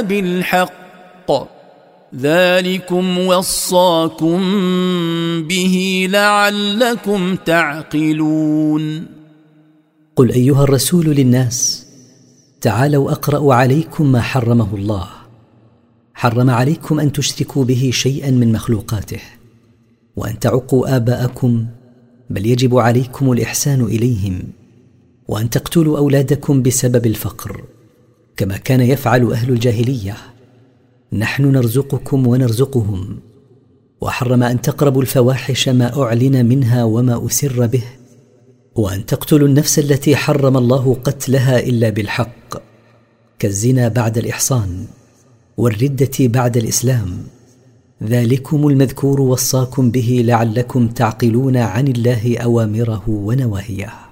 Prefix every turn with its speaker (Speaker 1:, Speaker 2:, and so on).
Speaker 1: بالحق ذلكم وصاكم به لعلكم تعقلون.
Speaker 2: قل أيها الرسول للناس: تعالوا أقرأ عليكم ما حرمه الله. حرم عليكم أن تشركوا به شيئا من مخلوقاته، وأن تعقوا آباءكم، بل يجب عليكم الإحسان إليهم، وأن تقتلوا أولادكم بسبب الفقر كما كان يفعل أهل الجاهلية. نحن نرزقكم ونرزقهم. وحرم أن تقربوا الفواحش ما أعلن منها وما أسر به، وأن تقتلوا النفس التي حرم الله قتلها إلا بالحق، كالزنا بعد الإحصان والردة بعد الإسلام. ذلكم المذكور وصاكم به لعلكم تعقلون عن الله أوامره ونواهيه.